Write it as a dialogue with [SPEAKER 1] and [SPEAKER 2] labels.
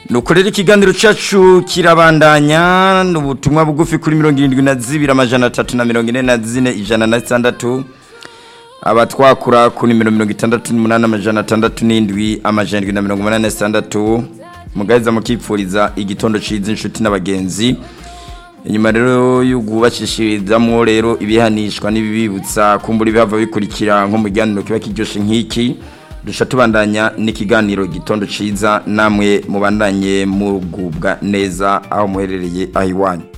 [SPEAKER 1] Nukorera ikiganiro cacu kirabandanya n'ubutumwa bugufi kuri 72,344 abatwakura kuri 68,687 mugaiza mukipfuriza igitondo ciza inshuti n'abagenzi. Inyuma rero y'ugubashishirizamu rero ibihanishwa n'ibibibutsa kumbura ibihava bikurikira nko mu giganiro kiba kiryoshe nk'iki dusha tubandanya n'ikiganiro gitondo ciza namwe mubandanye mugubwa neza aho muherereye ahiwanyu.